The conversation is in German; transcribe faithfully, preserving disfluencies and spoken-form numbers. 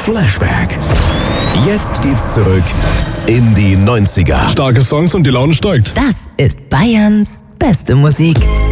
Flashback. Jetzt geht's zurück in die neunziger. Starke Songs und die Laune steigt. Das ist Bayerns beste Musik.